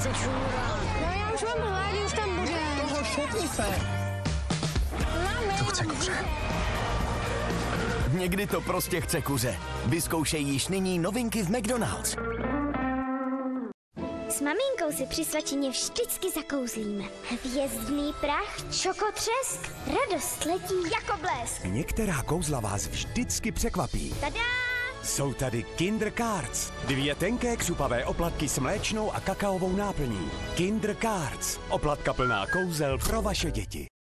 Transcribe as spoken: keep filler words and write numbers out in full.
chce čůra. No já už mám hlad, už tam bude. Toho šutni se. Mami. To chce kuře. Někdy to prostě chce kuře. Vyzkoušej již nyní novinky v McDonald's. S maminkou si při svačině vždycky zakouzlíme. Hvězdný prach, čokotřesk, radost letí jako blesk. Některá kouzla vás vždycky překvapí. Tada! Jsou tady Kinder Cards. Dvě tenké křupavé oplatky s mléčnou a kakaovou náplní. Kinder Cards. Oplatka plná kouzel pro vaše děti.